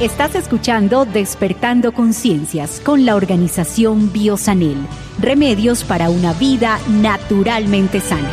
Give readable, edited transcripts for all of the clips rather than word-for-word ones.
Estás escuchando Despertando Conciencias con la organización Biosanel. Remedios para una vida naturalmente sana.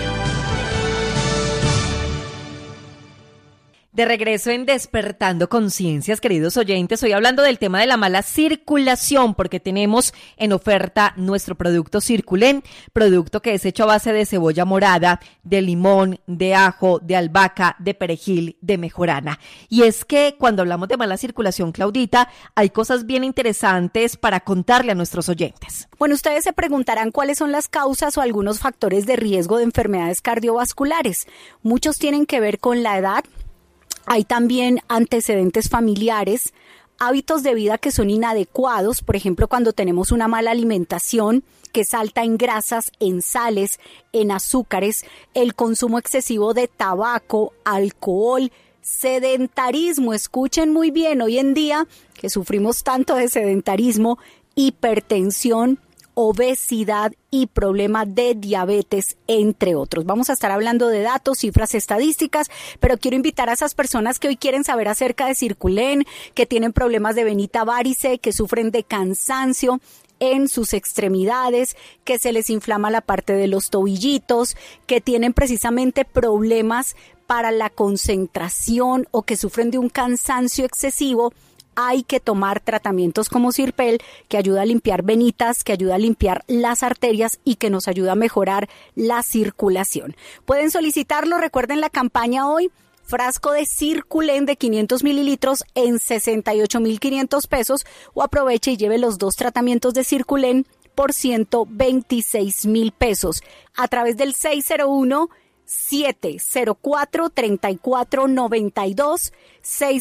De regreso en Despertando Conciencias, queridos oyentes, hoy hablando del tema de la mala circulación, porque tenemos en oferta nuestro producto Circulen, producto que es hecho a base de cebolla morada, de limón, de ajo, de albahaca, de perejil, de mejorana. Y es que cuando hablamos de mala circulación, Claudita, hay cosas bien interesantes para contarle a nuestros oyentes. Bueno, ustedes se preguntarán cuáles son las causas o algunos factores de riesgo de enfermedades cardiovasculares. Muchos tienen que ver con la edad. Hay también antecedentes familiares, hábitos de vida que son inadecuados, por ejemplo, cuando tenemos una mala alimentación que es alta en grasas, en sales, en azúcares, el consumo excesivo de tabaco, alcohol, sedentarismo. Escuchen muy bien, hoy en día que sufrimos tanto de sedentarismo, hipertensión, obesidad y problemas de diabetes, entre otros. Vamos a estar hablando de datos, cifras estadísticas, pero quiero invitar a esas personas que hoy quieren saber acerca de Circulen, que tienen problemas de venita varice, que sufren de cansancio en sus extremidades, que se les inflama la parte de los tobillitos, que tienen precisamente problemas para la concentración o que sufren de un cansancio excesivo. Hay que tomar tratamientos como Cirpel, que ayuda a limpiar venitas, que ayuda a limpiar las arterias y que nos ayuda a mejorar la circulación. Pueden solicitarlo, recuerden la campaña hoy, frasco de Circulen de 500 mililitros en 68,500 pesos, o aproveche y lleve los 2 tratamientos de Circulen por 126,000 pesos a través del 601-704-3492,